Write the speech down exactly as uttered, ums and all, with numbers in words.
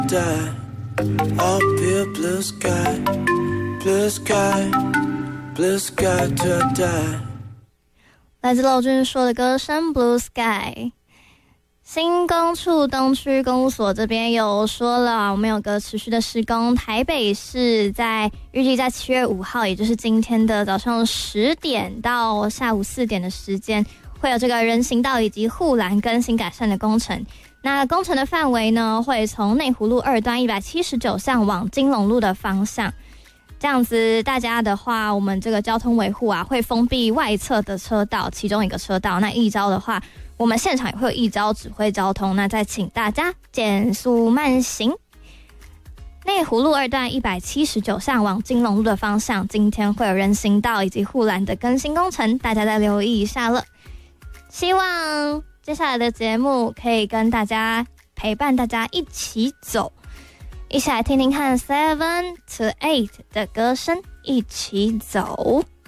I'll be a blue sky, blue sky, blue sky till I die。 来自娄俊硕的歌声 Blue Sky。 新公处东区公务所这边有说了，我们有个持续的施工，台北市在预计在七月五号，也就是今天的早上十点到下午四点的时间，会有这个人行道以及护栏更新改善的工程。那工程的范围呢，会从内湖路二段一百七十九巷往金龙路的方向。这样子大家的话，我们这个交通维护啊，会封闭外侧的车道，其中一个车道。那一招的话，我们现场也会有一招指挥交通，那再请大家减速慢行。内湖路二段一百七十九巷往金龙路的方向，今天会有人行道以及护栏的更新工程，大家再留意一下了。希望接下来的节目可以跟大家陪伴大家一起走，一起来听听看 Seven to Eight 的歌声，一起走。